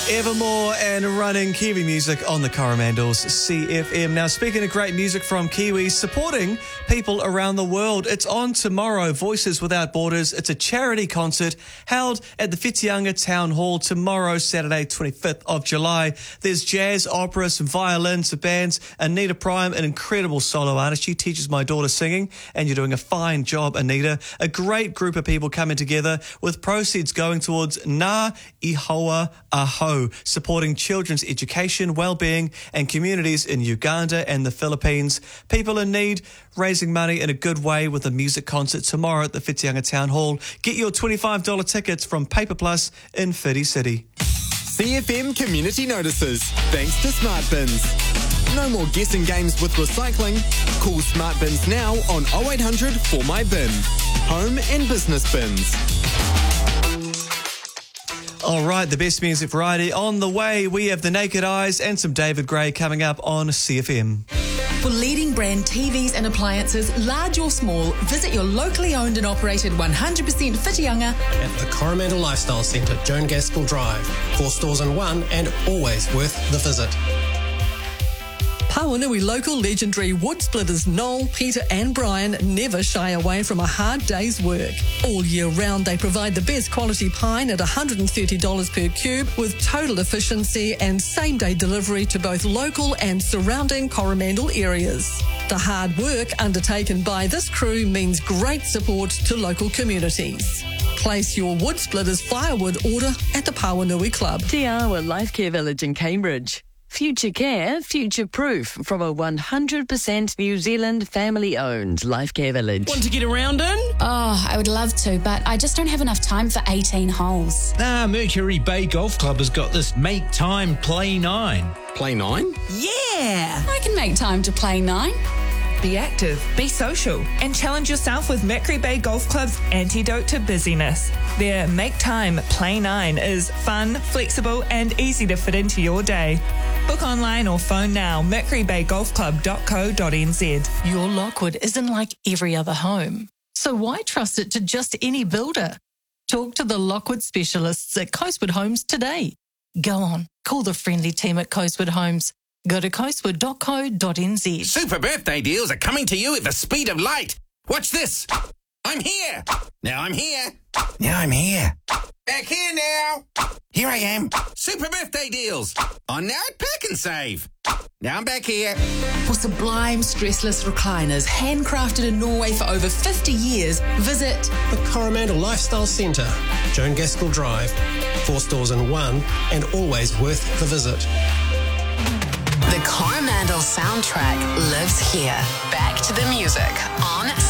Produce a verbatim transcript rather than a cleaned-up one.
Evermore and running Kiwi music on the Coromandels C F M. Now, speaking of great music from Kiwis, supporting people around the world, it's on tomorrow, Voices Without Borders. It's a charity concert held at the Whitianga Town Hall tomorrow, Saturday, twenty-fifth of July. There's jazz, opera, some violin, some bands. Anita Prime, an incredible solo artist. She teaches my daughter singing, and you're doing a fine job, Anita. A great group of people coming together with proceeds going towards Ngā Ihoa Aho, supporting children's education, well-being and communities in Uganda and the Philippines. People in need, raising money in a good way with a music concert tomorrow at the Whitianga Town Hall. Get your twenty-five dollars tickets from Paper Plus in Whiti City. C F M Community Notices, thanks to Smart Bins. No more guessing games with recycling. Call Smart Bins now on oh eight hundred for my bin. Home and business bins. All right, the best music variety on the way. We have The Naked Eyes and some David Gray coming up on C F M. For leading brand T Vs and appliances, large or small, visit your locally owned and operated one hundred percent Whitianga at the Coromandel Lifestyle Centre, Joan Gaskell Drive. Four stores in one and always worth the visit. Pawanui local legendary wood splitters Noel, Peter and Brian never shy away from a hard day's work. All year round they provide the best quality pine at one hundred thirty dollars per cube with total efficiency and same-day delivery to both local and surrounding Coromandel areas. The hard work undertaken by this crew means great support to local communities. Place your wood splitters firewood order at the Pawanui Club. Te Awa Life Care Village in Cambridge. Future care, future proof from a one hundred percent New Zealand family-owned life care village. Want to get around in? Oh, I would love to, but I just don't have enough time for eighteen holes. Ah, Mercury Bay Golf Club has got this Make Time Play nine. Play nine? Yeah! I can make time to play nine. Be active, be social, and challenge yourself with Mercury Bay Golf Club's antidote to busyness. Their Make Time Play nine is fun, flexible, and easy to fit into your day. Book online or phone now, mercury bay golf club dot co dot n z. Your Lockwood isn't like every other home, so why trust it to just any builder? Talk to the Lockwood specialists at Coastwood Homes today. Go on, call the friendly team at Coastwood Homes. Go to coastwood dot co dot n z. Super birthday deals are coming to you at the speed of light. Watch this. I'm here. Now I'm here. Now I'm here. Back here now. Here I am. Super birthday deals. On now at Pack and Save. Now I'm back here. For sublime stressless recliners, handcrafted in Norway for over fifty years, visit the Coromandel Lifestyle Centre, Joan Gaskell Drive. Four stores in one and always worth the visit. The Coromandel soundtrack lives here. Back to the music on